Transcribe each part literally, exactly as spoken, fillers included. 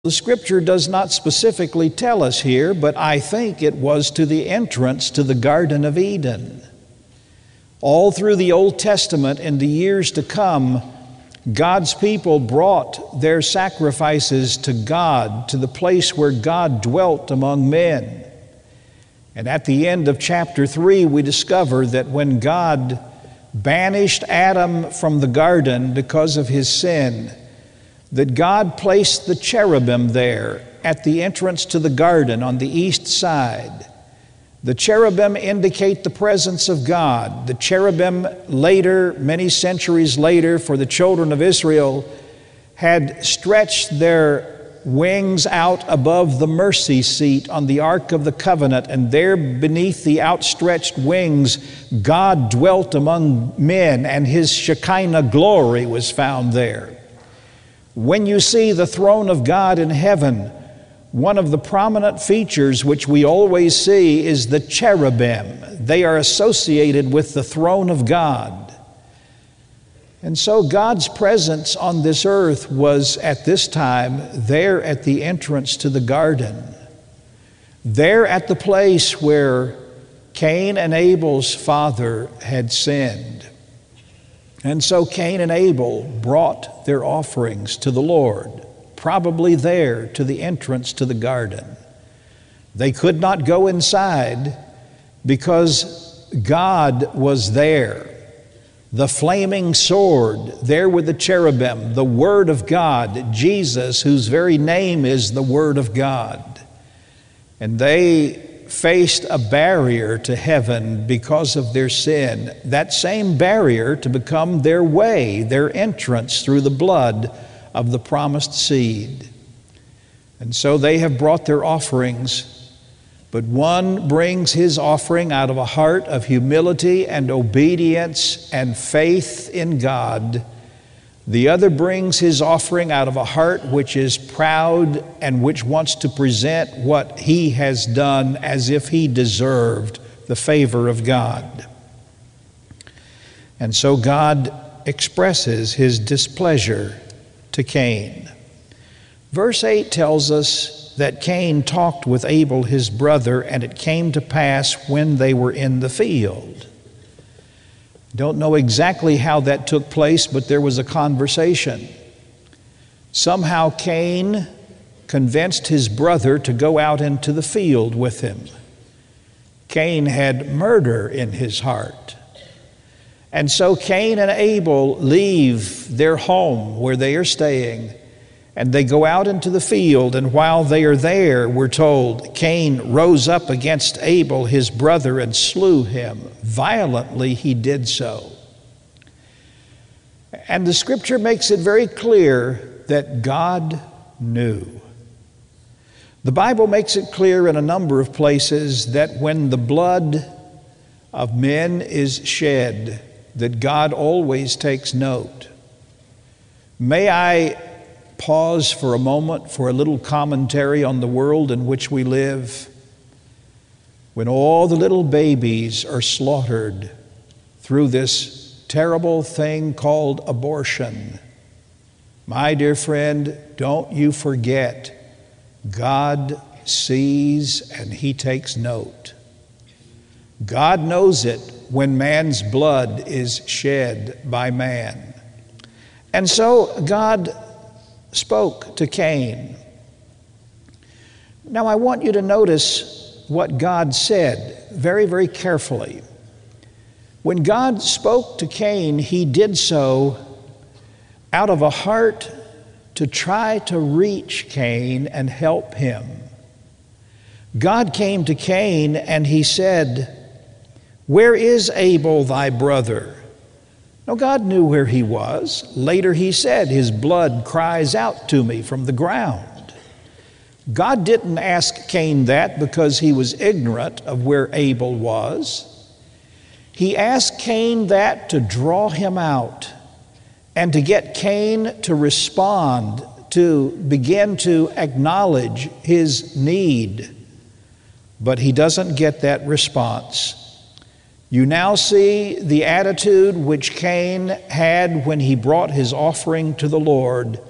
The scripture does not specifically tell us here, but I think it was to the entrance to the Garden of Eden. All through the Old Testament in the years to come, God's people brought their sacrifices to God, to the place where God dwelt among men. And at the end of chapter three, we discover that when God banished Adam from the garden because of his sin, that God placed the cherubim there at the entrance to the garden on the east side. The cherubim indicate the presence of God. The cherubim later, many centuries later, for the children of Israel, had stretched their wings out above the mercy seat on the Ark of the Covenant, and there beneath the outstretched wings, God dwelt among men, and His Shekinah glory was found there. When you see the throne of God in heaven, one of the prominent features which we always see is the cherubim. They are associated with the throne of God. And so God's presence on this earth was at this time there at the entrance to the garden, there at the place where Cain and Abel's father had sinned. And so Cain and Abel brought their offerings to the Lord, probably there to the entrance to the garden. They could not go inside because God was there. The flaming sword, there with the cherubim, the Word of God, Jesus, whose very name is the Word of God. And they faced a barrier to heaven because of their sin, that same barrier to become their way, their entrance through the blood of the promised seed. And so they have brought their offerings, but one brings his offering out of a heart of humility and obedience and faith in God. The other brings his offering out of a heart which is proud and which wants to present what he has done as if he deserved the favor of God. And so God expresses his displeasure to Cain. Verse eight tells us that Cain talked with Abel his brother, and it came to pass when they were in the field. Don't know exactly how that took place, but there was a conversation. Somehow Cain convinced his brother to go out into the field with him. Cain had murder in his heart. And so Cain and Abel leave their home where they are staying, and they go out into the field, and while they are there, we're told, Cain rose up against Abel, his brother, and slew him. Violently he did so. And the scripture makes it very clear that God knew. The Bible makes it clear in a number of places that when the blood of men is shed, that God always takes note. May I pause for a moment for a little commentary on the world in which we live? When all the little babies are slaughtered through this terrible thing called abortion, my dear friend, don't you forget, God sees and He takes note. God knows it when man's blood is shed by man. And so God spoke to Cain. Now I want you to notice what God said very, very carefully. When God spoke to Cain, He did so out of a heart to try to reach Cain and help him. God came to Cain and He said, "Where is Abel thy brother?" Now, God knew where he was. Later he said, "His blood cries out to me from the ground." God didn't ask Cain that because he was ignorant of where Abel was. He asked Cain that to draw him out and to get Cain to respond, to begin to acknowledge his need. But he doesn't get that response. You now see the attitude which Cain had when he brought his offering to the Lord,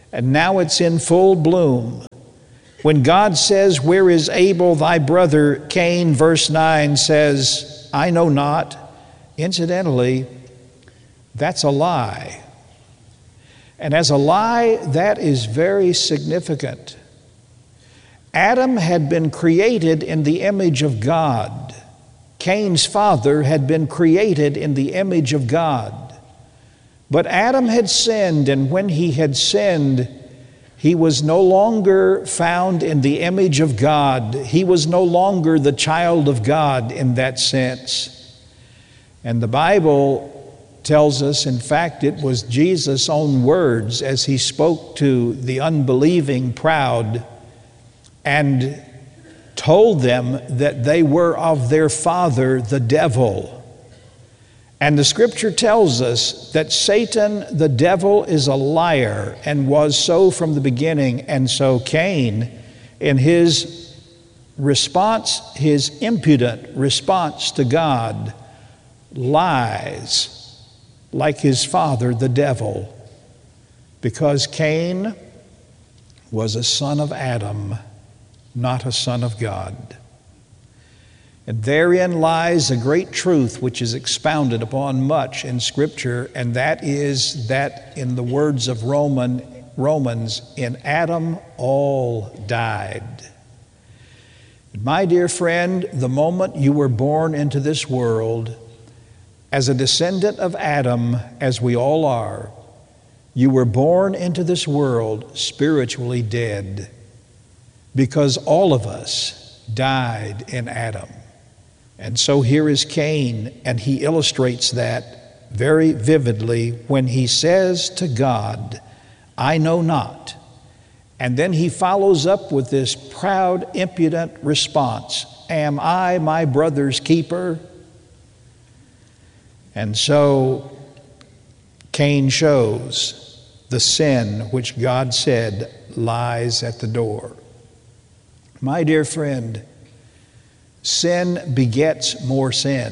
And now it's in full bloom. When God says, "Where is Abel thy brother?" Cain, verse nine, says, "I know not." Incidentally, that's a lie. And as a lie, that is very significant. Adam had been created in the image of God. Cain's father had been created in the image of God. But Adam had sinned, and when he had sinned, he was no longer found in the image of God. He was no longer the child of God in that sense. And the Bible tells us, in fact, it was Jesus' own words as he spoke to the unbelieving proud and told them that they were of their father, the devil. And the scripture tells us that Satan, the devil, is a liar and was so from the beginning. And so Cain, in his response, his impudent response to God, lies like his father, the devil, because Cain was a son of Adam, not a son of God. And therein lies a great truth which is expounded upon much in Scripture, and that is that in the words of Roman, Romans, in Adam all died. My dear friend, the moment you were born into this world, as a descendant of Adam, as we all are, you were born into this world spiritually dead, because all of us died in Adam. And so here is Cain, and he illustrates that very vividly when he says to God, "I know not." And then he follows up with this proud, impudent response, "Am I my brother's keeper?" And so Cain shows the sin which God said lies at the door. My dear friend, sin begets more sin.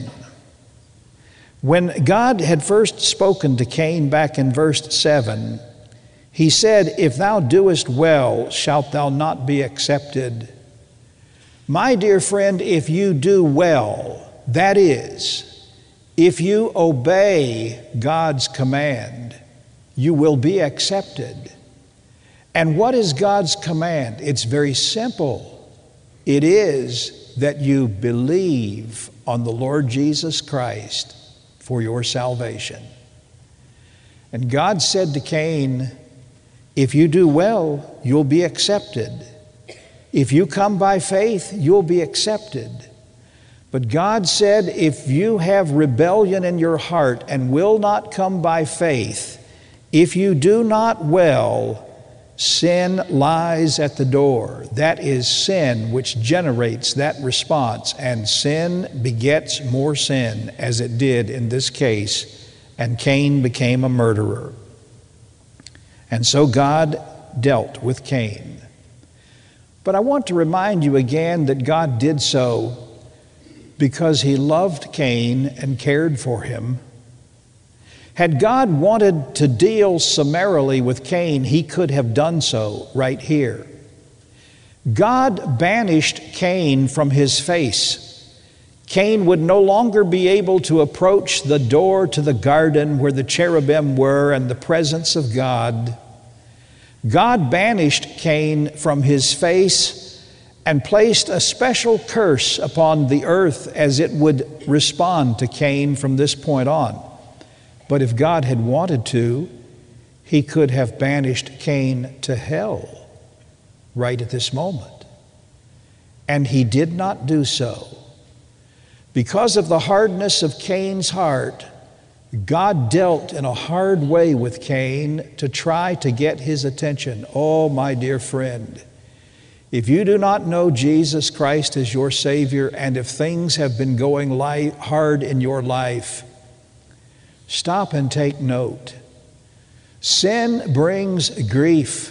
When God had first spoken to Cain back in verse seven, he said, "If thou doest well, shalt thou not be accepted." My dear friend, if you do well, that is, if you obey God's command, you will be accepted. And what is God's command? It's very simple. It is that you believe on the Lord Jesus Christ for your salvation. And God said to Cain, if you do well, you'll be accepted. If you come by faith, you'll be accepted. But God said, if you have rebellion in your heart and will not come by faith, if you do not well, sin lies at the door. That is sin which generates that response, and sin begets more sin, as it did in this case, and Cain became a murderer. And so God dealt with Cain. But I want to remind you again that God did so because he loved Cain and cared for him. Had God wanted to deal summarily with Cain, he could have done so right here. God banished Cain from his face. Cain would no longer be able to approach the door to the garden where the cherubim were and the presence of God. God banished Cain from his face and placed a special curse upon the earth as it would respond to Cain from this point on. But if God had wanted to, he could have banished Cain to hell right at this moment. And he did not do so. Because of the hardness of Cain's heart, God dealt in a hard way with Cain to try to get his attention. Oh, my dear friend, if you do not know Jesus Christ as your Savior, and if things have been going li- hard in your life, stop and take note. Sin brings grief,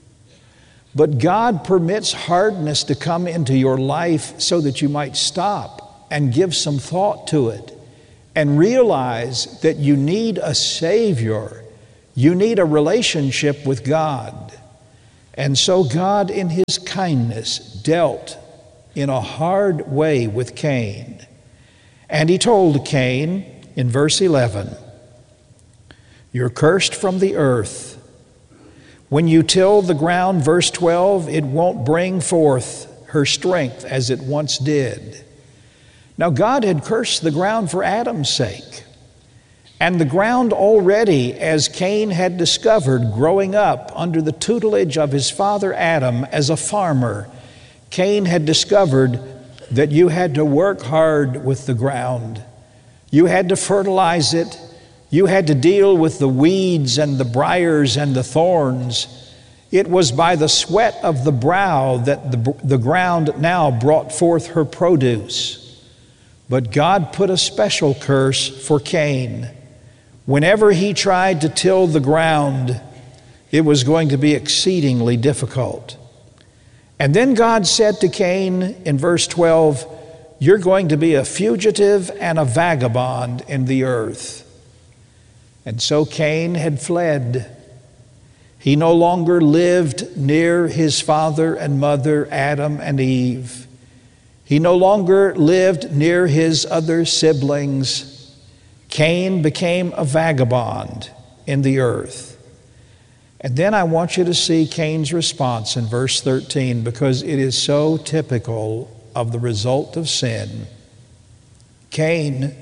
but God permits hardness to come into your life so that you might stop and give some thought to it and realize that you need a Savior. You need a relationship with God. And so God, in his kindness, dealt in a hard way with Cain. And he told Cain in verse eleven, "You're cursed from the earth. When you till the ground," verse twelve, "it won't bring forth her strength as it once did." Now God had cursed the ground for Adam's sake. And the ground already, as Cain had discovered growing up under the tutelage of his father Adam as a farmer, Cain had discovered that you had to work hard with the ground. You had to fertilize it. You had to deal with the weeds and the briars and the thorns. It was by the sweat of the brow that the, the ground now brought forth her produce. But God put a special curse for Cain. Whenever he tried to till the ground, it was going to be exceedingly difficult. And then God said to Cain in verse twelve, "You're going to be a fugitive and a vagabond in the earth." And so Cain had fled. He no longer lived near his father and mother, Adam and Eve. He no longer lived near his other siblings. Cain became a vagabond in the earth. And then I want you to see Cain's response in verse thirteen, because it is so typical of the result of sin. Cain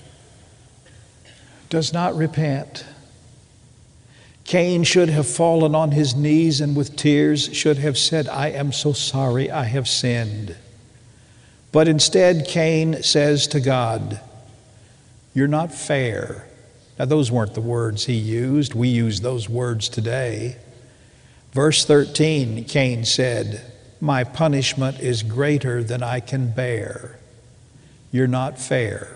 does not repent. Cain should have fallen on his knees and with tears should have said, "I am so sorry, I have sinned." But instead, Cain says to God, "You're not fair." Now, those weren't the words he used. We use those words today. Verse thirteen, Cain said, "My punishment is greater than I can bear." You're not fair.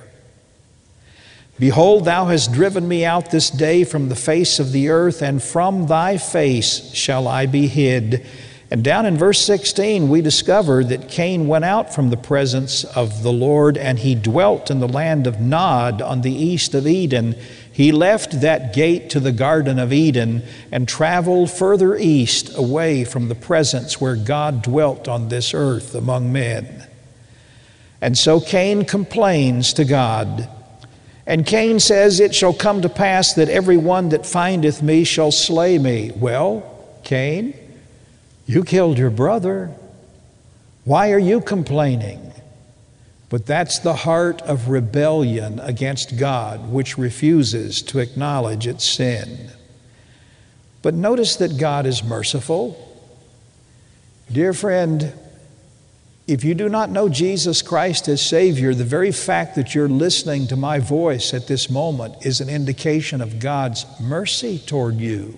"Behold, thou hast driven me out this day from the face of the earth, and from thy face shall I be hid." And down in verse sixteen, we discover that Cain went out from the presence of the Lord, and he dwelt in the land of Nod on the east of Eden. He left that gate to the Garden of Eden and traveled further east away from the presence where God dwelt on this earth among men. And so Cain complains to God. And Cain says, "It shall come to pass that every one that findeth me shall slay me." Well, Cain, you killed your brother. Why are you complaining? But that's the heart of rebellion against God, which refuses to acknowledge its sin. But notice that God is merciful. Dear friend, if you do not know Jesus Christ as Savior, the very fact that you're listening to my voice at this moment is an indication of God's mercy toward you.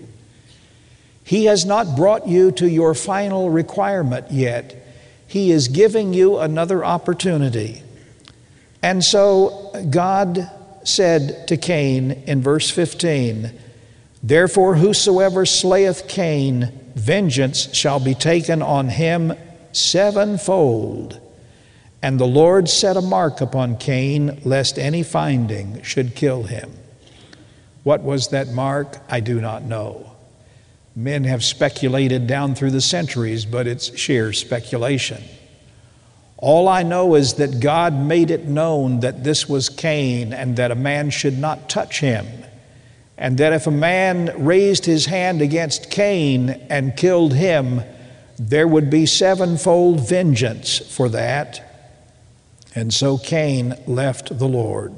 He has not brought you to your final requirement yet. He is giving you another opportunity. And so God said to Cain in verse fifteen, "Therefore whosoever slayeth Cain, vengeance shall be taken on him sevenfold." And the Lord set a mark upon Cain, lest any finding should kill him. What was that mark? I do not know. Men have speculated down through the centuries, but it's sheer speculation. All I know is that God made it known that this was Cain and that a man should not touch him, and that if a man raised his hand against Cain and killed him, there would be sevenfold vengeance for that. And so Cain left the Lord.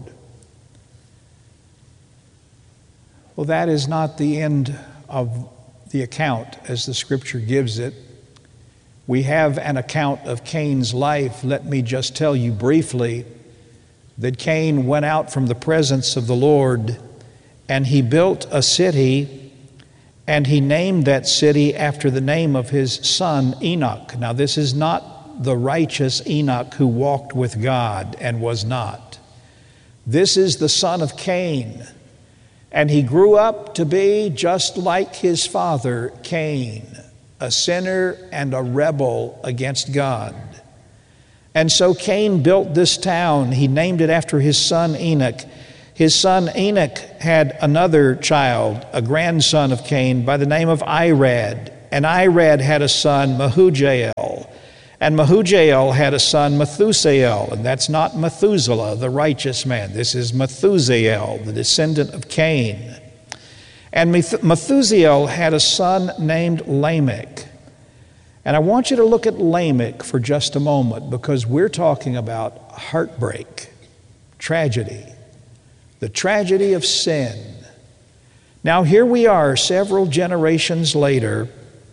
Well, that is not the end of the account as the Scripture gives it. We have an account of Cain's life. Let me just tell you briefly that Cain went out from the presence of the Lord, and he built a city, and he named that city after the name of his son Enoch. Now, this is not the righteous Enoch who walked with God and was not. This is the son of Cain. And he grew up to be just like his father, Cain, a sinner and a rebel against God. And so Cain built this town. He named it after his son Enoch. His son Enoch had another child, a grandson of Cain, by the name of Irad. And Irad had a son, Mehujael. And Mehujael had a son, Methusael. And that's not Methuselah, the righteous man. This is Methusael, the descendant of Cain. And Methusael had a son named Lamech. And I want you to look at Lamech for just a moment, because we're talking about heartbreak, tragedy, the tragedy of sin. Now here we are several generations later.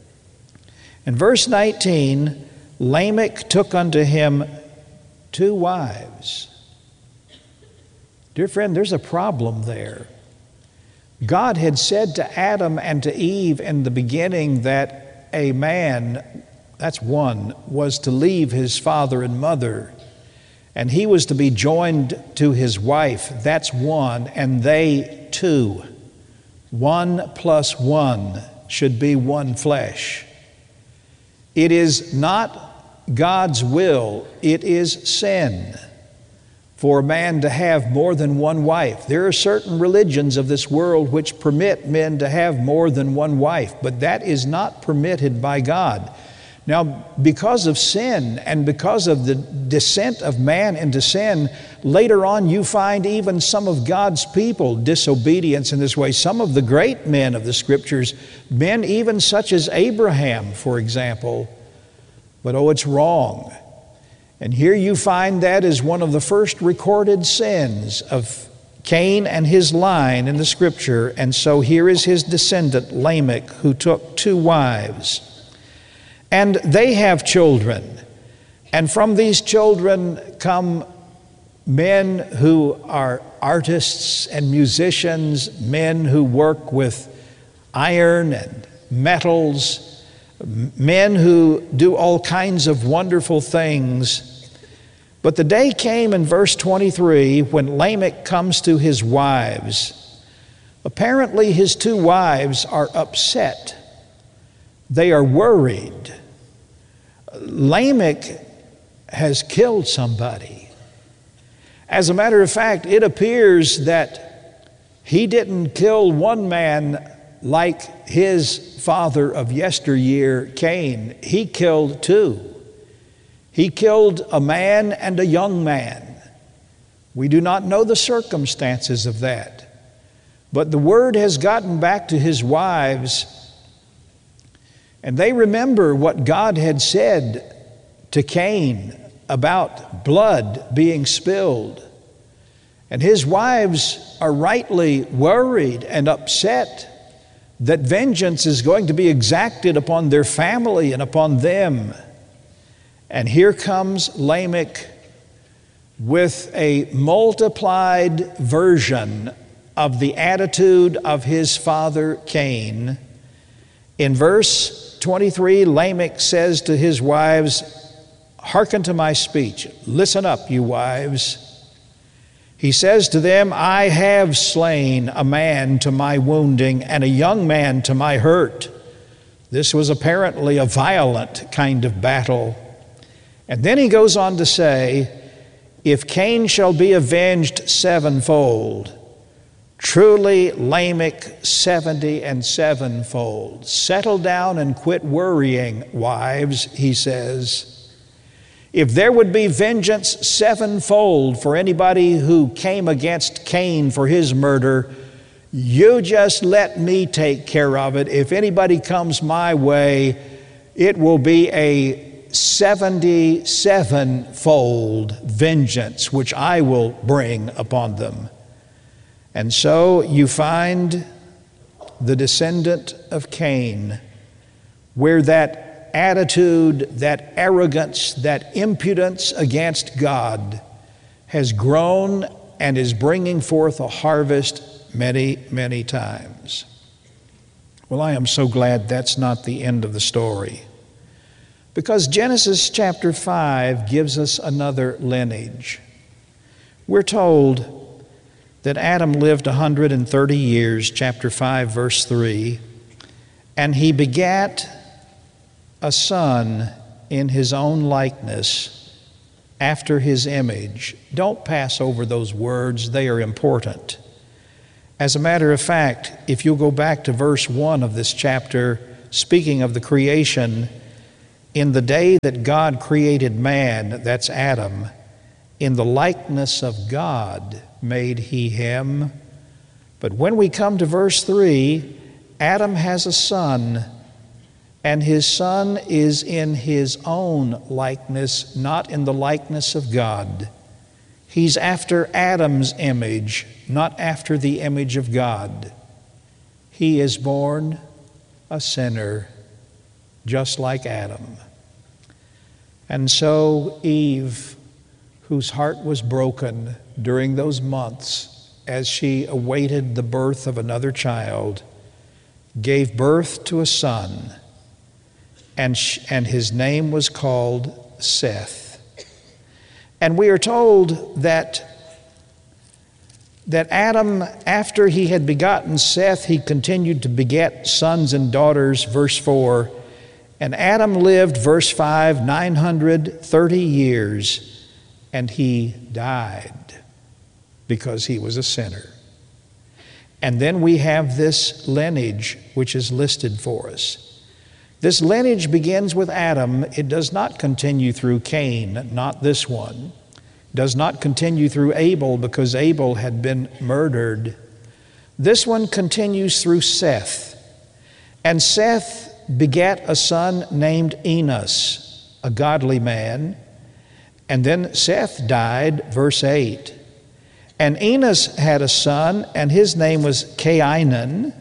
In verse nineteen, Lamech took unto him two wives. Dear friend, there's a problem there. God had said to Adam and to Eve in the beginning that a man, that's one, was to leave his father and mother, and he was to be joined to his wife, that's one, and they two. One plus one should be one flesh. It is not God's will, it is sin for a man to have more than one wife. There are certain religions of this world which permit men to have more than one wife, but that is not permitted by God. Now, because of sin and because of the descent of man into sin, later on you find even some of God's people disobedience in this way. Some of the great men of the Scriptures, men even such as Abraham, for example, but oh, it's wrong. And here you find that as one of the first recorded sins of Cain and his line in the Scripture. And so here is his descendant, Lamech, who took two wives. And they have children. And from these children come men who are artists and musicians, men who work with iron and metals, men who do all kinds of wonderful things. But the day came in verse twenty-three when Lamech comes to his wives. Apparently his two wives are upset. They are worried. Lamech has killed somebody. As a matter of fact, it appears that he didn't kill one man like his father of yesteryear, Cain. He killed two. He killed a man and a young man. We do not know the circumstances of that. But the word has gotten back to his wives, and they remember what God had said to Cain about blood being spilled. And his wives are rightly worried and upset that vengeance is going to be exacted upon their family and upon them. And here comes Lamech with a multiplied version of the attitude of his father Cain. In verse twenty-three, Lamech says to his wives, "Hearken to my speech. Listen up, you wives." He says to them, "I have slain a man to my wounding and a young man to my hurt." This was apparently a violent kind of battle. And then he goes on to say, "If Cain shall be avenged sevenfold, truly Lamech seventy and sevenfold." Settle down and quit worrying, wives, he says. If there would be vengeance sevenfold for anybody who came against Cain for his murder, you just let me take care of it. If anybody comes my way, it will be a seventy-seven-fold vengeance which I will bring upon them. And so you find the descendant of Cain, where that attitude, that arrogance, that impudence against God has grown and is bringing forth a harvest many, many times. Well, I am so glad that's not the end of the story, because Genesis chapter five gives us another lineage. We're told that Adam lived one hundred thirty years, chapter five, verse three, and he begat a son in his own likeness, after his image. Don't pass over those words, they are important. As a matter of fact, if you'll go back to verse one of this chapter, speaking of the creation, in the day that God created man, that's Adam, in the likeness of God made he him. But when we come to verse three, Adam has a son, and his son is in his own likeness, not in the likeness of God. He's after Adam's image, not after the image of God. He is born a sinner, just like Adam. And so Eve, whose heart was broken during those months as she awaited the birth of another child, gave birth to a son, and, sh- and his name was called Seth. And we are told that, that Adam, after he had begotten Seth, he continued to beget sons and daughters, verse four. And Adam lived, verse five, nine hundred thirty years, and he died because he was a sinner. And then we have this lineage which is listed for us. This lineage begins with Adam. It does not continue through Cain, not this one. It does not continue through Abel because Abel had been murdered. This one continues through Seth. And Seth begat a son named Enos, a godly man. And then Seth died, verse eight. And Enos had a son, and his name was Cainan.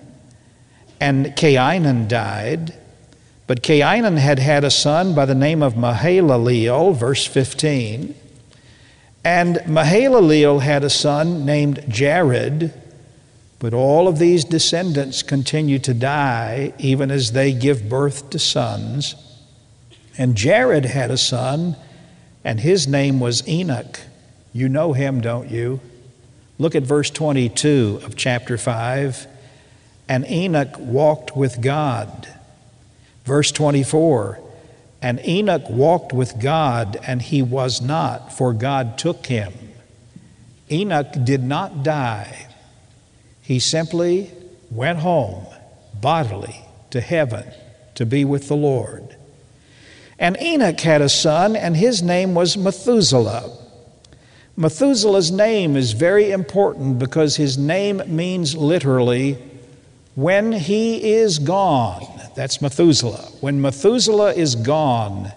And Cainan died. But Cainan had had a son by the name of Mahalaleel, verse fifteen. And Mahalaleel had a son named Jared. But all of these descendants continue to die, even as they give birth to sons. And Jared had a son, and his name was Enoch. You know him, don't you? Look at verse twenty-two of chapter five. And Enoch walked with God. Verse twenty-four, and Enoch walked with God, and he was not, for God took him. Enoch did not die. He simply went home bodily to heaven to be with the Lord. And Enoch had a son, and his name was Methuselah. Methuselah's name is very important because his name means literally, when he is gone. That's Methuselah. When Methuselah is gone,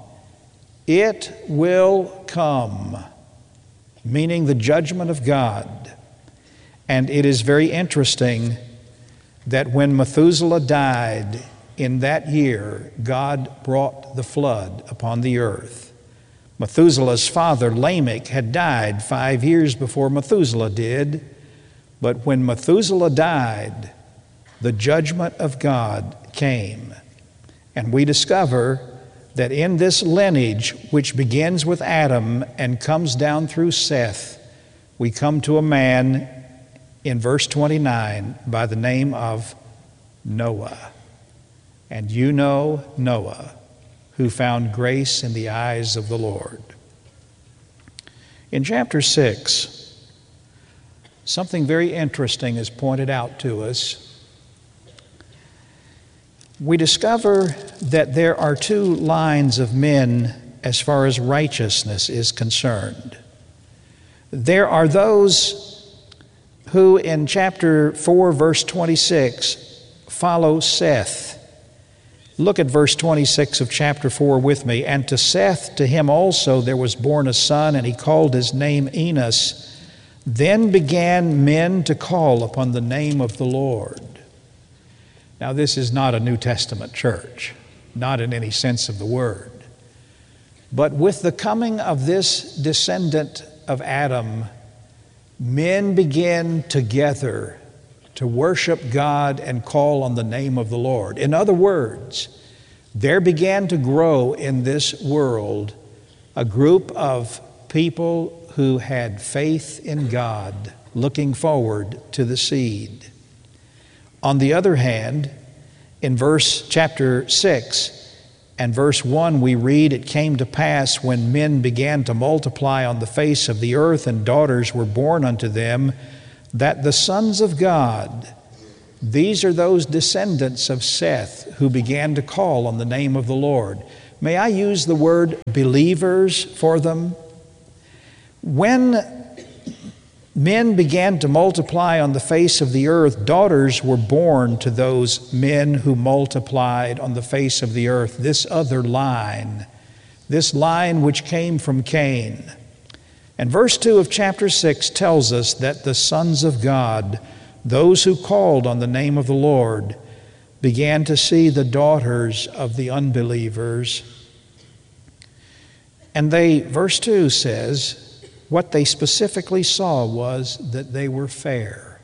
it will come, meaning the judgment of God. And it is very interesting that when Methuselah died in that year, God brought the flood upon the earth. Methuselah's father, Lamech, had died five years before Methuselah did. But when Methuselah died, the judgment of God came. And we discover that in this lineage, which begins with Adam and comes down through Seth, we come to a man in verse twenty-nine by the name of Noah. And you know Noah, who found grace in the eyes of the Lord. In chapter six, something very interesting is pointed out to us. We discover that there are two lines of men as far as righteousness is concerned. There are those who in chapter four, verse twenty-six, follow Seth. Look at verse twenty-six of chapter four with me. And to Seth, to him also there was born a son, and he called his name Enos. Then began men to call upon the name of the Lord. Now, this is not a New Testament church, not in any sense of the word. But with the coming of this descendant of Adam, men begin together to worship God and call on the name of the Lord. In other words, there began to grow in this world a group of people who had faith in God, looking forward to the seed. On the other hand, in verse chapter six, And verse one, we read, "It came to pass when men began to multiply on the face of the earth, and daughters were born unto them, that the sons of God," these are those descendants of Seth who began to call on the name of the Lord. May I use the word believers for them? When men began to multiply on the face of the earth, daughters were born to those men who multiplied on the face of the earth. This other line, this line which came from Cain. And verse two of chapter six tells us that the sons of God, those who called on the name of the Lord, began to see the daughters of the unbelievers. And they, verse two says, what they specifically saw was that they were fair.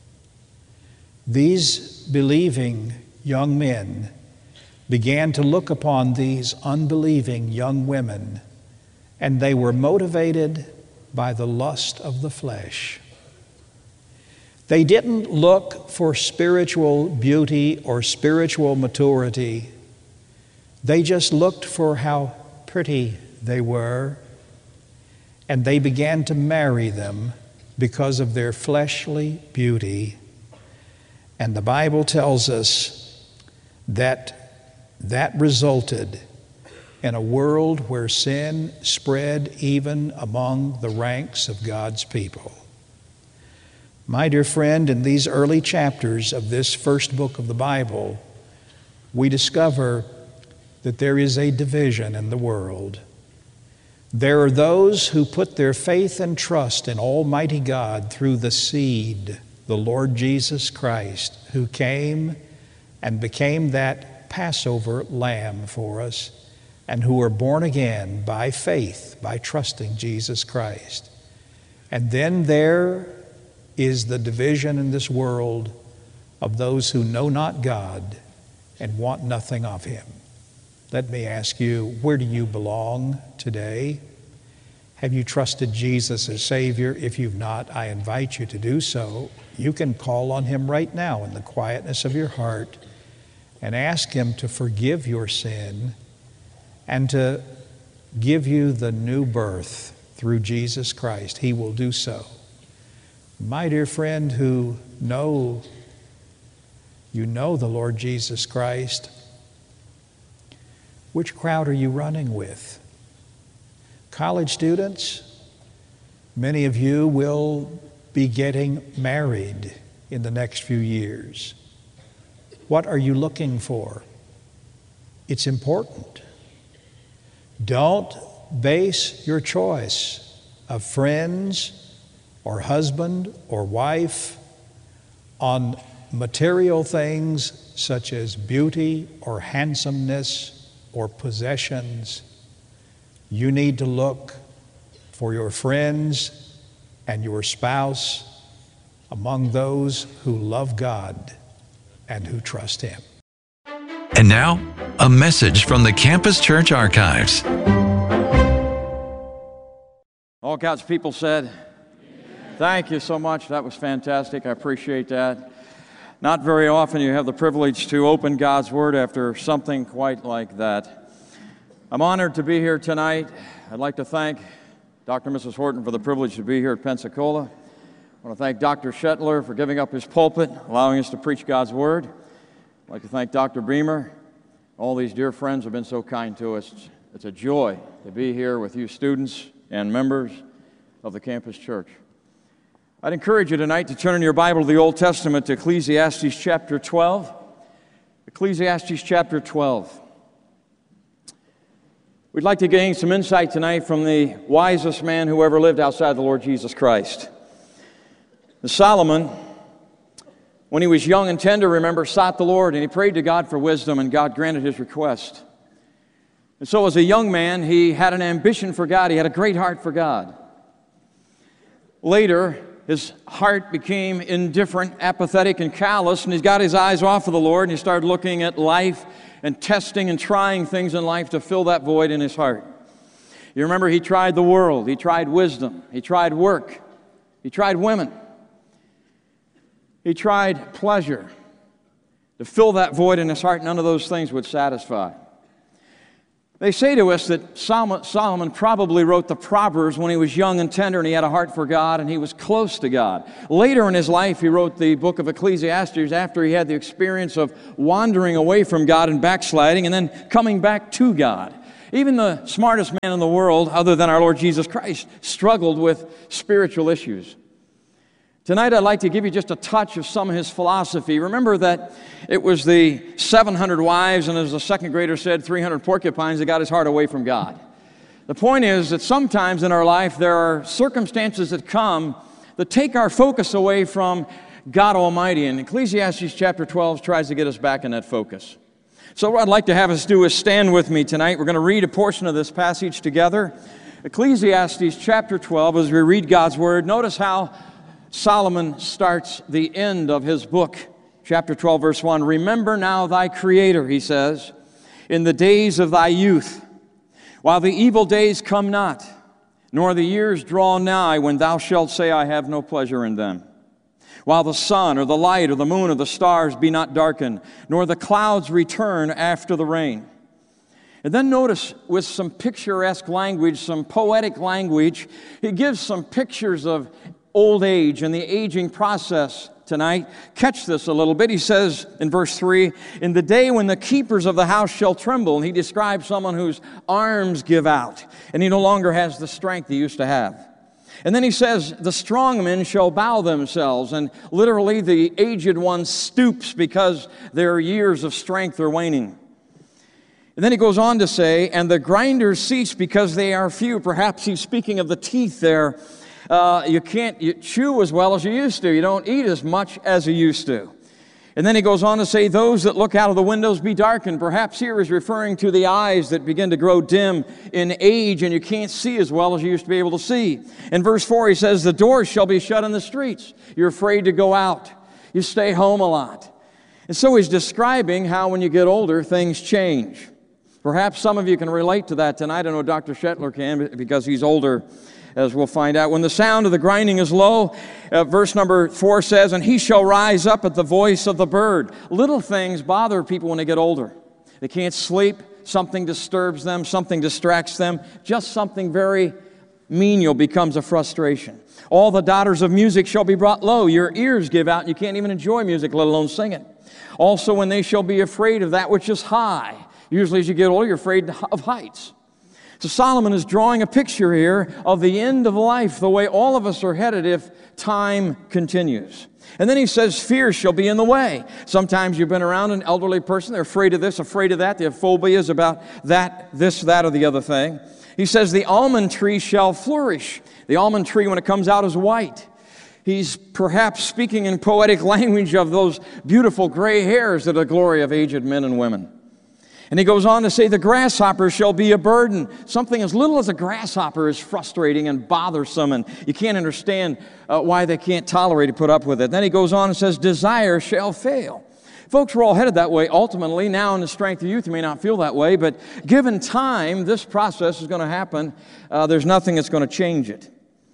These believing young men began to look upon these unbelieving young women, and they were motivated by the lust of the flesh. They didn't look for spiritual beauty or spiritual maturity. They just looked for how pretty they were, and they began to marry them because of their fleshly beauty. And the Bible tells us that that resulted in a world where sin spread even among the ranks of God's people. My dear friend, in these early chapters of this first book of the Bible, we discover that there is a division in the world. There are those who put their faith and trust in Almighty God through the seed, the Lord Jesus Christ, who came and became that Passover lamb for us, and who are born again by faith, by trusting Jesus Christ. And then there is the division in this world of those who know not God and want nothing of Him. Let me ask you, where do you belong today? Have you trusted Jesus as Savior? If you've not, I invite you to do so. You can call on Him right now in the quietness of your heart and ask Him to forgive your sin and to give you the new birth through Jesus Christ. He will do so. My dear friend who know, you know the Lord Jesus Christ, which crowd are you running with? College students, many of you will be getting married in the next few years. What are you looking for? It's important. Don't base your choice of friends or husband or wife on material things such as beauty or handsomeness or possessions. You need to look for your friends and your spouse among those who love God and who trust Him. And now, a message from the Campus Church Archives. All God's people said, amen. Thank you so much. That was fantastic. I appreciate that. Not very often you have the privilege to open God's Word after something quite like that. I'm honored to be here tonight. I'd like to thank Doctor and Missus Horton for the privilege to be here at Pensacola. I want to thank Doctor Shetler for giving up his pulpit, allowing us to preach God's Word. I'd like to thank Doctor Beamer. All these dear friends have been so kind to us. It's a joy to be here with you students and members of the Campus Church. I'd encourage you tonight to turn in your Bible to the Old Testament, to Ecclesiastes chapter twelve. Ecclesiastes chapter twelve. We'd like to gain some insight tonight from the wisest man who ever lived outside the Lord Jesus Christ. Solomon, when he was young and tender, remember, sought the Lord, and he prayed to God for wisdom, and God granted his request. And so as a young man, he had an ambition for God. He had a great heart for God. Later, his heart became indifferent, apathetic, and callous, and he got his eyes off of the Lord, and he started looking at life and testing and trying things in life to fill that void in his heart. You remember, he tried the world, he tried wisdom, he tried work, he tried women, he tried pleasure. To fill that void in his heart, none of those things would satisfy. They say to us that Solomon probably wrote the Proverbs when he was young and tender and he had a heart for God and he was close to God. Later in his life, he wrote the book of Ecclesiastes after he had the experience of wandering away from God and backsliding and then coming back to God. Even the smartest man in the world, other than our Lord Jesus Christ, struggled with spiritual issues. Tonight, I'd like to give you just a touch of some of his philosophy. Remember that it was the seven hundred wives, and as the second grader said, three hundred porcupines that got his heart away from God. The point is that sometimes in our life, there are circumstances that come that take our focus away from God Almighty, and Ecclesiastes chapter twelve tries to get us back in that focus. So what I'd like to have us do is stand with me tonight. We're going to read a portion of this passage together. Ecclesiastes chapter twelve, as we read God's Word, notice how Solomon starts the end of his book, chapter twelve, verse one. Remember now thy Creator, he says, in the days of thy youth, while the evil days come not, nor the years draw nigh, when thou shalt say, I have no pleasure in them. While the sun, or the light, or the moon, or the stars be not darkened, nor the clouds return after the rain. And then notice, with some picturesque language, some poetic language, he gives some pictures of old age and the aging process tonight. Catch this a little bit. He says in verse three, in the day when the keepers of the house shall tremble, and he describes someone whose arms give out, and he no longer has the strength he used to have. And then he says, the strong men shall bow themselves, and literally the aged one stoops because their years of strength are waning. And then he goes on to say, and the grinders cease because they are few. Perhaps he's speaking of the teeth there. Uh, you can't you chew as well as you used to. You don't eat as much as you used to. And then he goes on to say, those that look out of the windows be darkened. Perhaps here is referring to the eyes that begin to grow dim in age and you can't see as well as you used to be able to see. In verse four, he says, the doors shall be shut in the streets. You're afraid to go out. You stay home a lot. And so he's describing how when you get older, things change. Perhaps some of you can relate to that tonight. I know Doctor Shetler can because he's older, as we'll find out. When the sound of the grinding is low, uh, verse number four says, and he shall rise up at the voice of the bird. Little things bother people when they get older. They can't sleep. Something disturbs them. Something distracts them. Just something very menial becomes a frustration. All the daughters of music shall be brought low. Your ears give out and you can't even enjoy music, let alone sing it. Also, when they shall be afraid of that which is high. Usually as you get older, you're afraid of heights. So Solomon is drawing a picture here of the end of life, the way all of us are headed if time continues. And then he says, fear shall be in the way. Sometimes you've been around an elderly person, they're afraid of this, afraid of that, they have phobias about that, this, that, or the other thing. He says, the almond tree shall flourish. The almond tree, when it comes out, is white. He's perhaps speaking in poetic language of those beautiful gray hairs that are the glory of aged men and women. And he goes on to say, the grasshopper shall be a burden. Something as little as a grasshopper is frustrating and bothersome, and you can't understand uh, why they can't tolerate it, put up with it. Then he goes on and says, desire shall fail. Folks, we're all headed that way ultimately. Now in the strength of youth, you may not feel that way, but given time, this process is going to happen. Uh, there's nothing that's going to change it.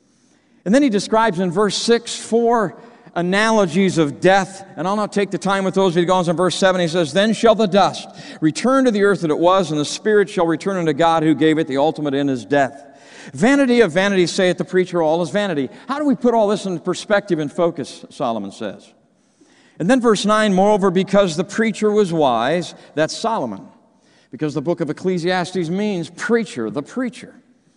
And then he describes in verse six four analogies of death, and I'll not take the time with those. He goes in verse seven, he says, then shall the dust return to the earth that it was, and the spirit shall return unto God who gave it. The ultimate end is death. Vanity of vanities, saith the preacher, all is vanity. How do we put all this in perspective and focus, Solomon says? And then verse nine, moreover, because the preacher was wise, that's Solomon. Because the book of Ecclesiastes means preacher, the preacher.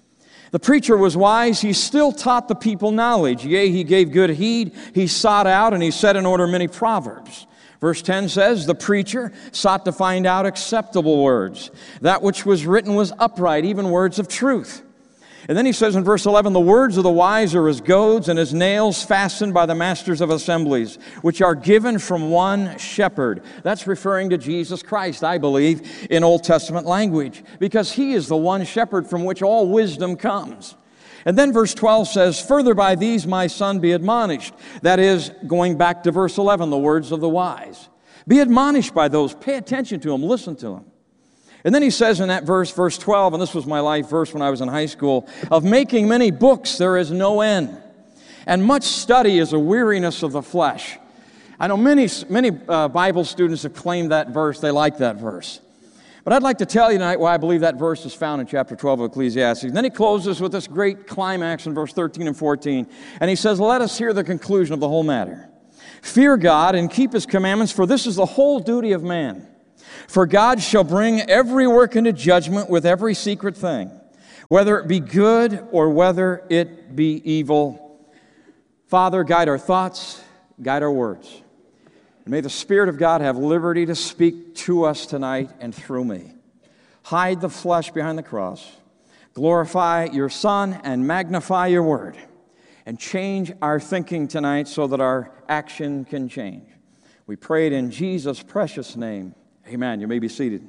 The preacher was wise. He still taught the people knowledge. Yea, he gave good heed. He sought out and he set in order many proverbs. Verse ten says, the preacher sought to find out acceptable words. That which was written was upright, even words of truth. And then he says in verse eleven, the words of the wise are as goads and as nails fastened by the masters of assemblies, which are given from one shepherd. That's referring to Jesus Christ, I believe, in Old Testament language, because he is the one shepherd from which all wisdom comes. And then verse twelve says, further by these my son be admonished. That is, going back to verse eleven, the words of the wise. Be admonished by those. Pay attention to them. Listen to them. And then he says in that verse, verse twelve, and this was my life verse when I was in high school, of making many books there is no end, and much study is a weariness of the flesh. I know many, many uh, Bible students have claimed that verse. They like that verse. But But I'd like to tell you tonight why I believe that verse is found in chapter twelve of Ecclesiastes. And then he closes with this great climax in verse thirteen and fourteen. And he says, let us hear the conclusion of the whole matter. Fear God and keep his commandments, for this is the whole duty of man. For God shall bring every work into judgment with every secret thing, whether it be good or whether it be evil. Father, guide our thoughts, guide our words. And may the Spirit of God have liberty to speak to us tonight and through me. Hide the flesh behind the cross. Glorify your Son and magnify your word. And change our thinking tonight so that our action can change. We pray it in Jesus' precious name. Amen. You may be seated.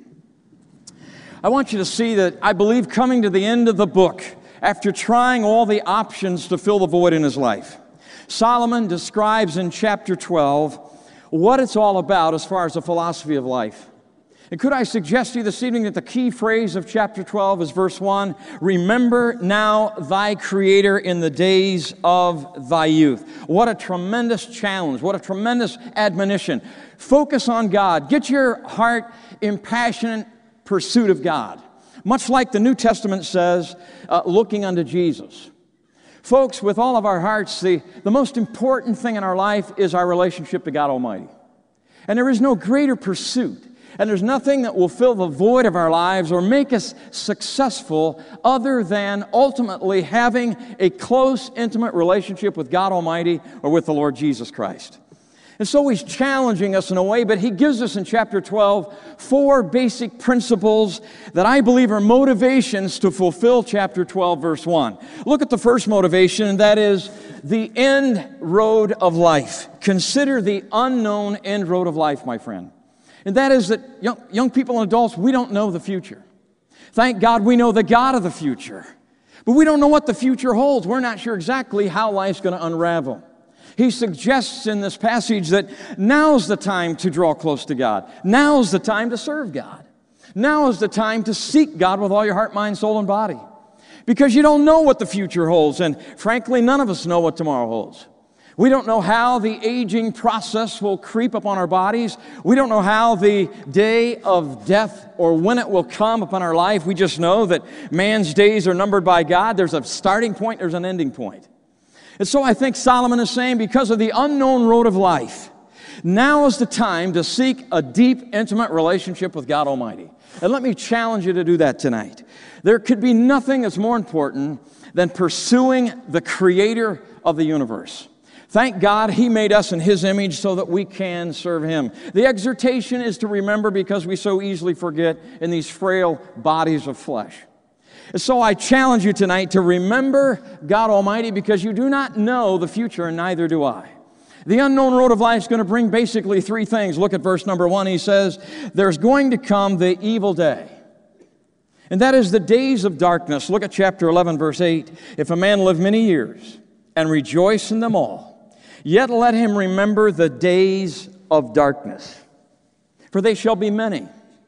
I want you to see that I believe coming to the end of the book, after trying all the options to fill the void in his life, Solomon describes in chapter twelve what it's all about as far as the philosophy of life. And could I suggest to you this evening that the key phrase of chapter twelve is verse one, remember now thy Creator in the days of thy youth. What a tremendous challenge, what a tremendous admonition. Focus on God. Get your heart in passionate pursuit of God. Much like the New Testament says, uh, looking unto Jesus. Folks, with all of our hearts, the, the most important thing in our life is our relationship to God Almighty. And there is no greater pursuit. And there's nothing that will fill the void of our lives or make us successful other than ultimately having a close, intimate relationship with God Almighty or with the Lord Jesus Christ. And so he's challenging us in a way, but he gives us in chapter twelve four basic principles that I believe are motivations to fulfill chapter twelve, verse one. Look at the first motivation, and that is the end road of life. Consider the unknown end road of life, my friend. And that is that young, young people and adults, we don't know the future. Thank God we know the God of the future. But we don't know what the future holds. We're not sure exactly how life's going to unravel. He suggests in this passage that now's the time to draw close to God. Now's the time to serve God. Now is the time to seek God with all your heart, mind, soul, and body. Because you don't know what the future holds. And frankly, none of us know what tomorrow holds. We don't know how the aging process will creep upon our bodies. We don't know how the day of death or when it will come upon our life. We just know that man's days are numbered by God. There's a starting point, there's an ending point. And so I think Solomon is saying, because of the unknown road of life, now is the time to seek a deep, intimate relationship with God Almighty. And let me challenge you to do that tonight. There could be nothing that's more important than pursuing the Creator of the universe. Thank God He made us in His image so that we can serve Him. The exhortation is to remember because we so easily forget in these frail bodies of flesh. And so I challenge you tonight to remember God Almighty because you do not know the future and neither do I. The unknown road of life is going to bring basically three things. Look at verse number one. He says, there's going to come the evil day. And that is the days of darkness. Look at chapter eleven, verse eight. If a man live many years and rejoice in them all, yet let him remember the days of darkness. For they shall be many.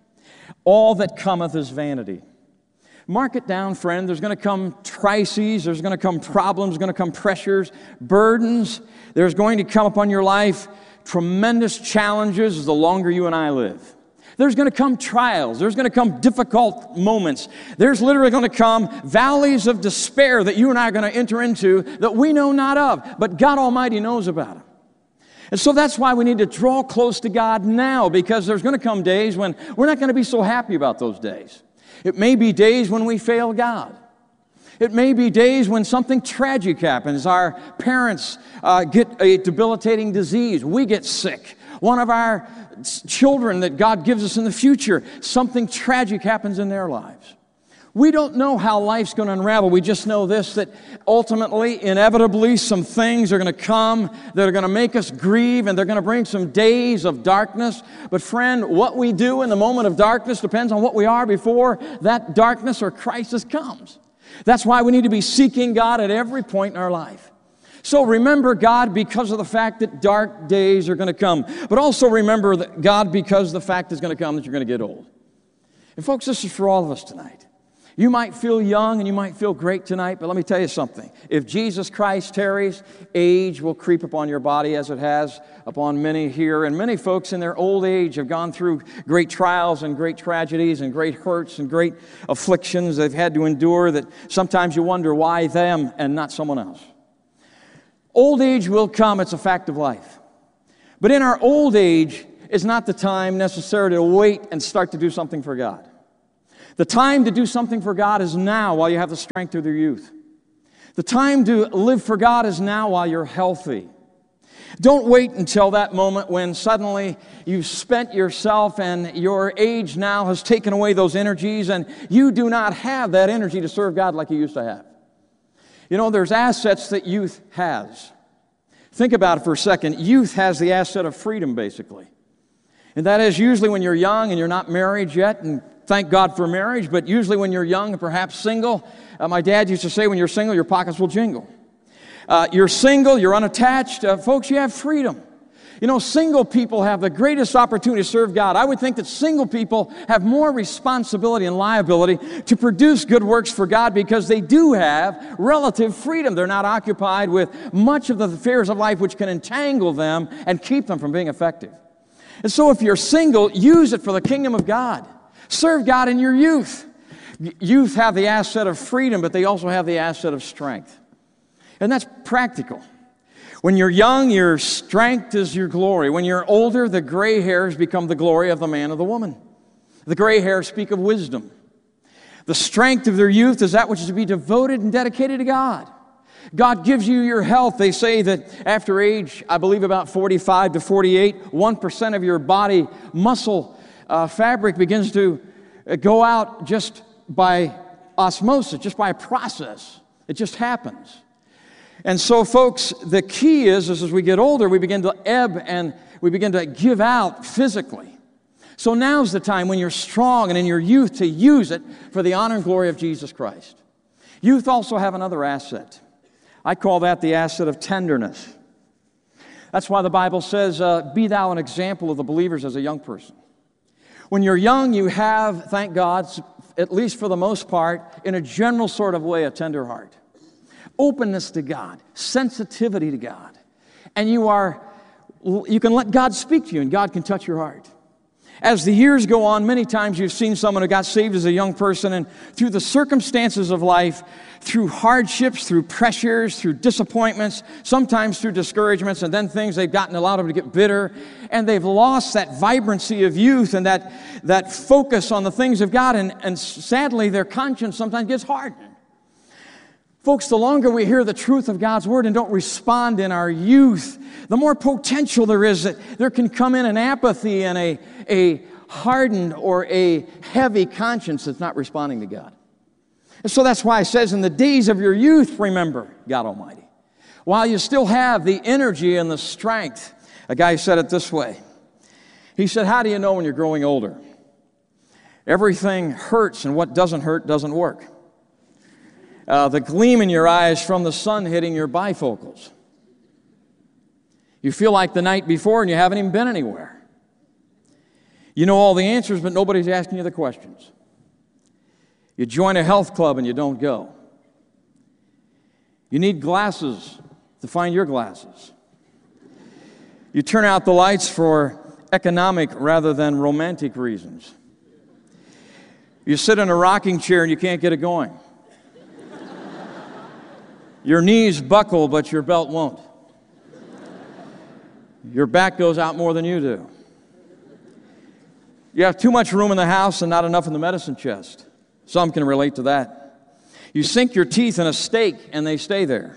All that cometh is vanity. Mark it down, friend. There's going to come crises. There's going to come problems. There's going to come pressures, burdens. There's going to come upon your life tremendous challenges the longer you and I live. There's going to come trials. There's going to come difficult moments. There's literally going to come valleys of despair that you and I are going to enter into that we know not of, but God Almighty knows about them. And so that's why we need to draw close to God now, because there's going to come days when we're not going to be so happy about those days. It may be days when we fail God. It may be days when something tragic happens. Our parents uh, get a debilitating disease. We get sick. One of our children that God gives us in the future, something tragic happens in their lives. We don't know how life's going to unravel. We just know this, that ultimately, inevitably, some things are going to come that are going to make us grieve, and they're going to bring some days of darkness. But friend, what we do in the moment of darkness depends on what we are before that darkness or crisis comes. That's why we need to be seeking God at every point in our life. So remember God because of the fact that dark days are going to come. But also remember that God because the fact is going to come that you're going to get old. And folks, this is for all of us tonight. You might feel young and you might feel great tonight, but let me tell you something. If Jesus Christ tarries, age will creep upon your body as it has upon many here. And many folks in their old age have gone through great trials and great tragedies and great hurts and great afflictions they've had to endure that sometimes you wonder why them and not someone else. Old age will come. It's a fact of life. But in our old age is not the time necessarily to wait and start to do something for God. The time to do something for God is now while you have the strength of your youth. The time to live for God is now while you're healthy. Don't wait until that moment when suddenly you've spent yourself and your age now has taken away those energies and you do not have that energy to serve God like you used to have. You know, there's assets that youth has. Think about it for a second. Youth has the asset of freedom, basically. And that is usually when you're young and you're not married yet, and thank God for marriage, but usually when you're young and perhaps single, uh, my dad used to say, when you're single, your pockets will jingle. Uh, you're single, you're unattached. Uh, folks, you have freedom. You know, single people have the greatest opportunity to serve God. I would think that single people have more responsibility and liability to produce good works for God because they do have relative freedom. They're not occupied with much of the affairs of life which can entangle them and keep them from being effective. And so if you're single, use it for the kingdom of God. Serve God in your youth. Youth have the asset of freedom, but they also have the asset of strength. And that's practical. When you're young, your strength is your glory. When you're older, the gray hairs become the glory of the man or the woman. The gray hairs speak of wisdom. The strength of their youth is that which is to be devoted and dedicated to God. God gives you your health. They say that after age, I believe about forty-five to forty-eight, one percent of your body muscle uh, fabric begins to go out just by osmosis, just by a process. It just happens. And so, folks, the key is, is as we get older, we begin to ebb and we begin to give out physically. So now's the time when you're strong and in your youth to use it for the honor and glory of Jesus Christ. Youth also have another asset. I call that the asset of tenderness. That's why the Bible says, uh, be thou an example of the believers as a young person. When you're young, you have, thank God, at least for the most part, in a general sort of way, a tender heart. Openness to God, sensitivity to God. And you are, you can let God speak to you and God can touch your heart. As the years go on, many times you've seen someone who got saved as a young person and through the circumstances of life, through hardships, through pressures, through disappointments, sometimes through discouragements, and then things they've gotten allowed them to get bitter, and they've lost that vibrancy of youth and that, that focus on the things of God, and, and sadly their conscience sometimes gets hardened. Folks, the longer we hear the truth of God's Word and don't respond in our youth, the more potential there is that there can come in an apathy and a, a hardened or a heavy conscience that's not responding to God. And so that's why it says, in the days of your youth, remember God Almighty. While you still have the energy and the strength. A guy said it this way. He said, how do you know when you're growing older? Everything hurts and what doesn't hurt doesn't work. Uh, the gleam in your eyes from the sun hitting your bifocals. You feel like the night before and you haven't even been anywhere. You know all the answers, but nobody's asking you the questions. You join a health club and you don't go. You need glasses to find your glasses. You turn out the lights for economic rather than romantic reasons. You sit in a rocking chair and you can't get it going. Your knees buckle, but your belt won't. Your back goes out more than you do. You have too much room in the house and not enough in the medicine chest. Some can relate to that. You sink your teeth in a steak and they stay there.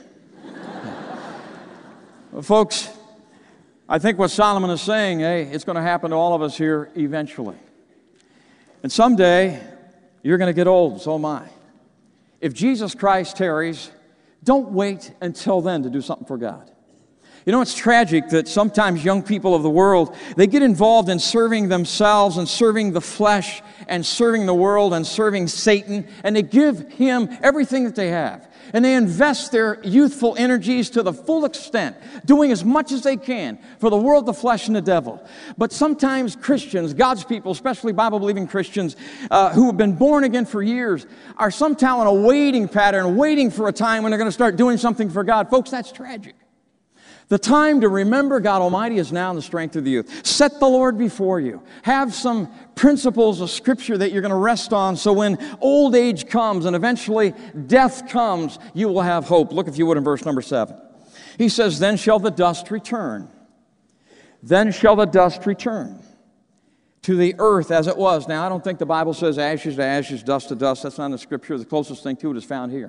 Well, folks, I think what Solomon is saying, hey, it's going to happen to all of us here eventually. And someday, you're going to get old, so am I. If Jesus Christ tarries, don't wait until then to do something for God. You know, it's tragic that sometimes young people of the world, they get involved in serving themselves and serving the flesh and serving the world and serving Satan, and they give him everything that they have. And they invest their youthful energies to the full extent, doing as much as they can for the world, the flesh, and the devil. But sometimes Christians, God's people, especially Bible-believing Christians, uh, who have been born again for years, are somehow in a waiting pattern, waiting for a time when they're going to start doing something for God. Folks, that's tragic. The time to remember God Almighty is now in the strength of the youth. Set the Lord before you. Have some principles of Scripture that you're going to rest on, so when old age comes and eventually death comes, you will have hope. Look, if you would, in verse number seven. He says, "Then shall the dust return. Then shall the dust return to the earth as it was." Now, I don't think the Bible says ashes to ashes, dust to dust. That's not in the Scripture. The closest thing to it is found here.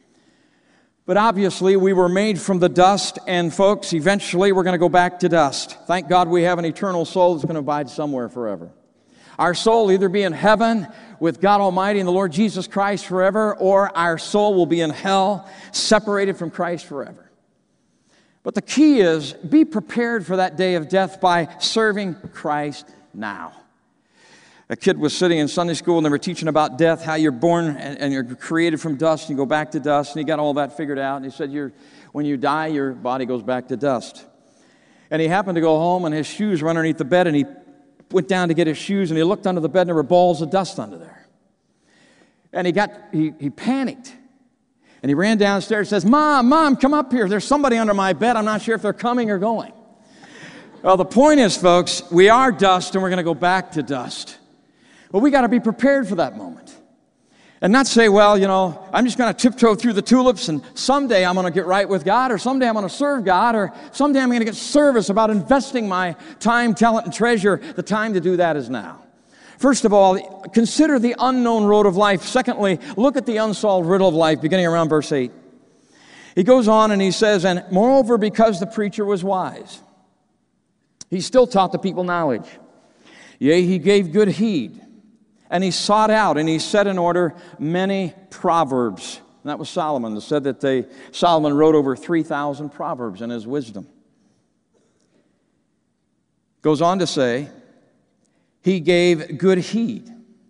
But obviously, we were made from the dust, and folks, eventually we're going to go back to dust. Thank God we have an eternal soul that's going to abide somewhere forever. Our soul will either be in heaven with God Almighty and the Lord Jesus Christ forever, or our soul will be in hell, separated from Christ forever. But the key is, be prepared for that day of death by serving Christ now. A kid was sitting in Sunday school, and they were teaching about death, how you're born and, and you're created from dust, and you go back to dust, and he got all that figured out. And he said, you're, when you die, your body goes back to dust. And he happened to go home, and his shoes were underneath the bed, and he went down to get his shoes, and he looked under the bed, and there were balls of dust under there. And he got, he, he panicked. And he ran downstairs and says, Mom, Mom, come up here. There's somebody under my bed. I'm not sure if they're coming or going. Well, the point is, folks, we are dust, and we're going to go back to dust. But we got to be prepared for that moment. And not say, well, you know, I'm just going to tiptoe through the tulips, and someday I'm going to get right with God, or someday I'm going to serve God, or someday I'm going to get service about investing my time, talent, and treasure. The time to do that is now. First of all, consider the unknown road of life. Secondly, look at the unsolved riddle of life, beginning around verse eight. He goes on and he says, and moreover, because the preacher was wise, he still taught the people knowledge. Yea, he gave good heed. And he sought out and he set in order many proverbs. And that was Solomon. It said that they, Solomon wrote over three thousand proverbs in his wisdom. Goes on to say, he gave good heed.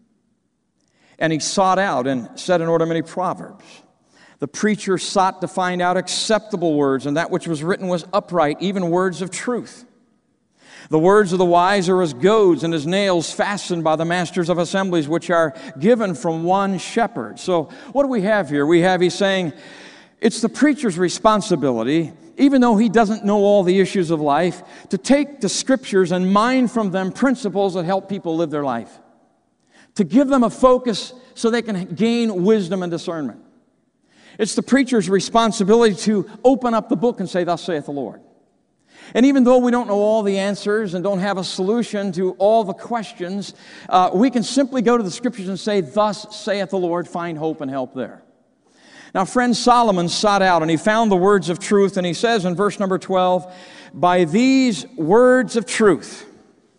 And he sought out and set in order many proverbs. The preacher sought to find out acceptable words, and that which was written was upright, even words of truth. The words of the wise are as goads, and as nails fastened by the masters of assemblies, which are given from one shepherd. So what do we have here? We have, he's saying, it's the preacher's responsibility, even though he doesn't know all the issues of life, to take the Scriptures and mine from them principles that help people live their life. To give them a focus so they can gain wisdom and discernment. It's the preacher's responsibility to open up the book and say, thus saith the Lord. And even though we don't know all the answers and don't have a solution to all the questions, uh, we can simply go to the Scriptures and say, thus saith the Lord, find hope and help there. Now, friend, Solomon sought out and he found the words of truth, and he says in verse number twelve, by these words of truth,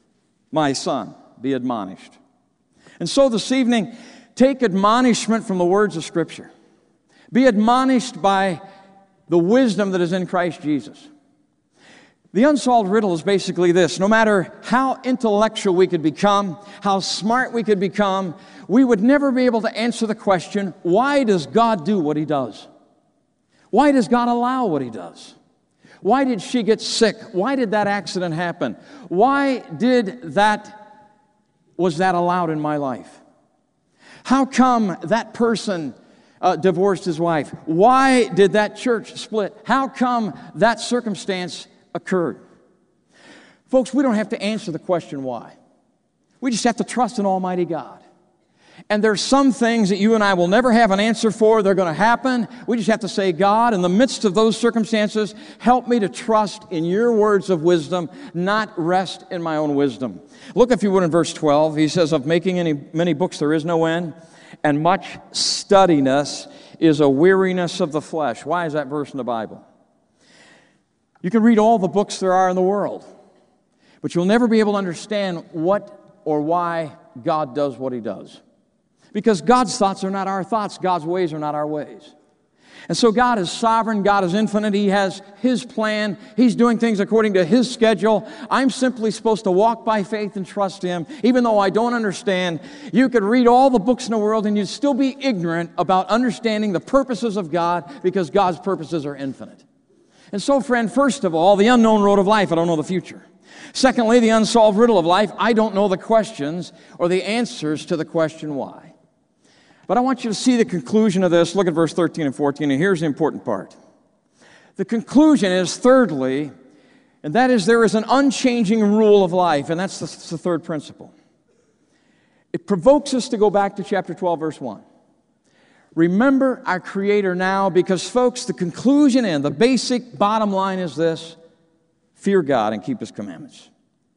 my son, be admonished. And so this evening, take admonishment from the words of Scripture. Be admonished by the wisdom that is in Christ Jesus. The unsolved riddle is basically this. No matter how intellectual we could become, how smart we could become, we would never be able to answer the question, why does God do what He does? Why does God allow what He does? Why did she get sick? Why did that accident happen? Why did that, was that allowed in my life? How come that person uh, divorced his wife? Why did that church split? How come that circumstance occurred? Folks, we don't have to answer the question why. We just have to trust in Almighty God. And there's some things that you and I will never have an answer for. They're going to happen. We just have to say, God, in the midst of those circumstances, help me to trust in your words of wisdom, not rest in my own wisdom. Look, if you would, in verse twelve. He says, of making any, many books there is no end, and much studiness is a weariness of the flesh. Why is that verse in the Bible? You can read all the books there are in the world, but you'll never be able to understand what or why God does what He does. Because God's thoughts are not our thoughts. God's ways are not our ways. And so God is sovereign, God is infinite, He has His plan, He's doing things according to His schedule. I'm simply supposed to walk by faith and trust Him, even though I don't understand. You could read all the books in the world and you'd still be ignorant about understanding the purposes of God, because God's purposes are infinite. And so, friend, first of all, the unknown road of life, I don't know the future. Secondly, the unsolved riddle of life, I don't know the questions or the answers to the question why. But I want you to see the conclusion of this. Look at verse thirteen and fourteen, and here's the important part. The conclusion is, thirdly, and that is there is an unchanging rule of life, and that's the, that's the third principle. It provokes us to go back to chapter twelve, verse one. Remember our Creator now, because, folks, the conclusion and the basic bottom line is this: fear God and keep His commandments.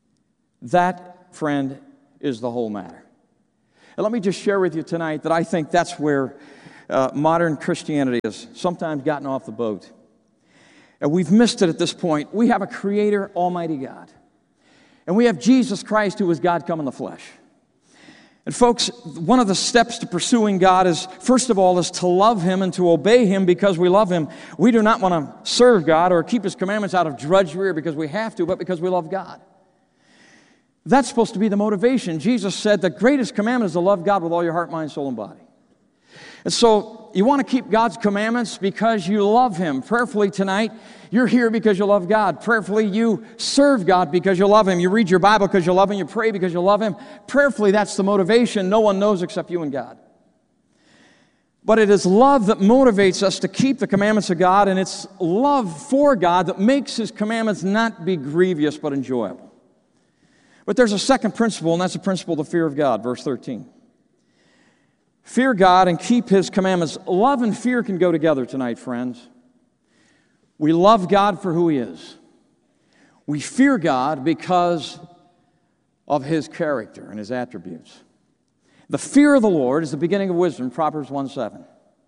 That, friend, is the whole matter. And let me just share with you tonight that I think that's where uh, modern Christianity has sometimes gotten off the boat. And we've missed it at this point. We have a Creator, Almighty God. And we have Jesus Christ, who is God come in the flesh. And folks, one of the steps to pursuing God is, first of all, is to love Him and to obey Him because we love Him. We do not want to serve God or keep His commandments out of drudgery or because we have to, but because we love God. That's supposed to be the motivation. Jesus said the greatest commandment is to love God with all your heart, mind, soul, and body. And so you want to keep God's commandments because you love Him. Prayerfully tonight, you're here because you love God. Prayerfully, you serve God because you love Him. You read your Bible because you love Him. You pray because you love Him. Prayerfully, that's the motivation. No one knows except you and God. But it is love that motivates us to keep the commandments of God, and it's love for God that makes His commandments not be grievous but enjoyable. But there's a second principle, and that's the principle of the fear of God, verse thirteen. Fear God and keep His commandments. Love and fear can go together tonight, friends. We love God for who He is. We fear God because of His character and His attributes. The fear of the Lord is the beginning of wisdom, Proverbs one seven.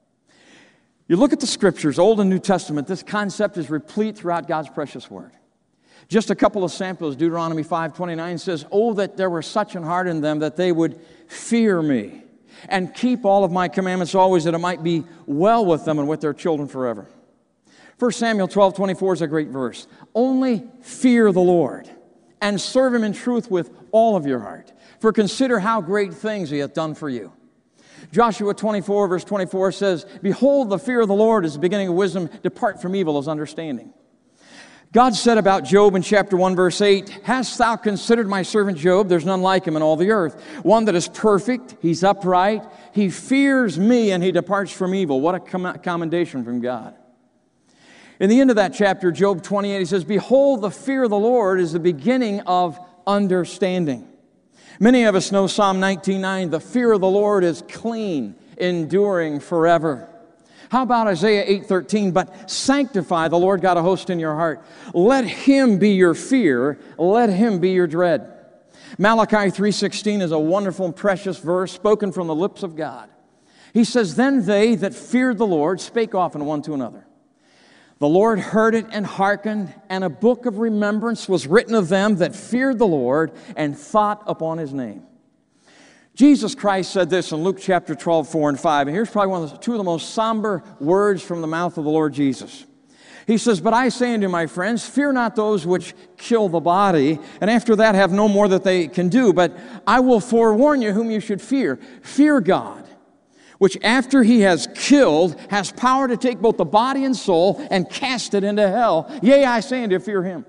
You look at the Scriptures, Old and New Testament, this concept is replete throughout God's precious Word. Just a couple of samples. Deuteronomy five twenty-nine says, "Oh, that there were such an heart in them that they would fear me and keep all of my commandments always, that it might be well with them and with their children forever." First Samuel twelve twenty-four is a great verse. "Only fear the Lord and serve Him in truth with all of your heart. For consider how great things He hath done for you." Joshua twenty-four verse twenty-four says, "Behold, the fear of the Lord is the beginning of wisdom. Depart from evil is understanding." God said about Job in chapter one, verse eight, "Hast thou considered my servant Job? There's none like him in all the earth. One that is perfect, he's upright, he fears me, and he departs from evil." What a commendation from God. In the end of that chapter, Job twenty-eight, he says, "Behold, the fear of the Lord is the beginning of understanding." Many of us know Psalm nineteen nine, "The fear of the Lord is clean, enduring forever." How about Isaiah eight thirteen, "But sanctify the Lord God of hosts in your heart. Let Him be your fear. Let Him be your dread." Malachi three sixteen is a wonderful and precious verse spoken from the lips of God. He says, "Then they that feared the Lord spake often one to another. The Lord heard it and hearkened, and a book of remembrance was written of them that feared the Lord and thought upon His name." Jesus Christ said this in Luke chapter twelve, four and five, and here's probably one of the, two of the most somber words from the mouth of the Lord Jesus. He says, "But I say unto you, my friends, fear not those which kill the body, and after that have no more that they can do, but I will forewarn you whom you should fear. Fear God, which after He has killed, has power to take both the body and soul and cast it into hell. Yea, I say unto you, fear Him."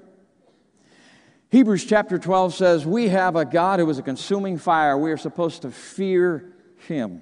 Hebrews chapter twelve says, we have a God who is a consuming fire. We are supposed to fear Him.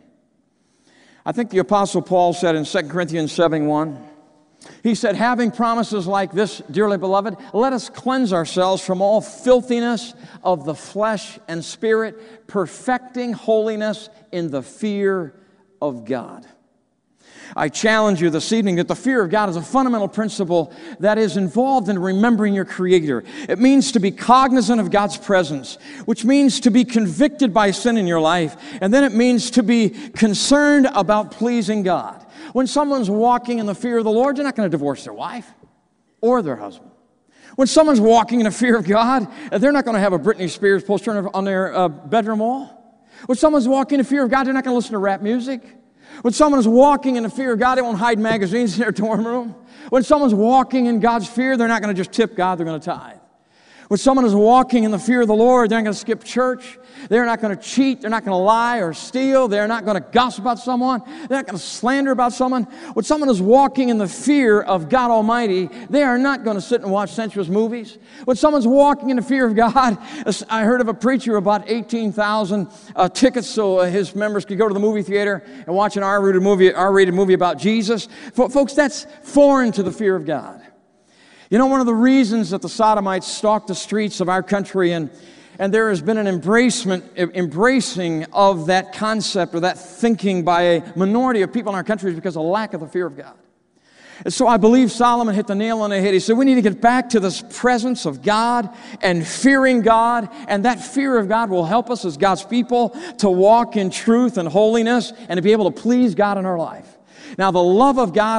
I think the Apostle Paul said in Second Corinthians seven one, he said, "Having promises like this, dearly beloved, let us cleanse ourselves from all filthiness of the flesh and spirit, perfecting holiness in the fear of God." I challenge you this evening that the fear of God is a fundamental principle that is involved in remembering your Creator. It means to be cognizant of God's presence, which means to be convicted by sin in your life, and then it means to be concerned about pleasing God. When someone's walking in the fear of the Lord, they're not going to divorce their wife or their husband. When someone's walking in the fear of God, they're not going to have a Britney Spears poster on their uh, bedroom wall. When someone's walking in the fear of God, they're not going to listen to rap music. When someone is walking in the fear of God, they won't hide magazines in their dorm room. When someone's walking in God's fear, they're not going to just tip God, they're going to tithe. When someone is walking in the fear of the Lord, they're not going to skip church. They're not going to cheat. They're not going to lie or steal. They're not going to gossip about someone. They're not going to slander about someone. When someone is walking in the fear of God Almighty, they are not going to sit and watch sensuous movies. When someone's walking in the fear of God, I heard of a preacher who bought eighteen thousand uh, tickets so uh, his members could go to the movie theater and watch an R-rated movie, R-rated movie about Jesus. Folks, that's foreign to the fear of God. You know, one of the reasons that the Sodomites stalked the streets of our country and, and there has been an embracement, embracing of that concept or that thinking by a minority of people in our country is because of lack of the fear of God. And so I believe Solomon hit the nail on the head. He said we need to get back to this presence of God and fearing God, and that fear of God will help us as God's people to walk in truth and holiness and to be able to please God in our life. Now, the love of God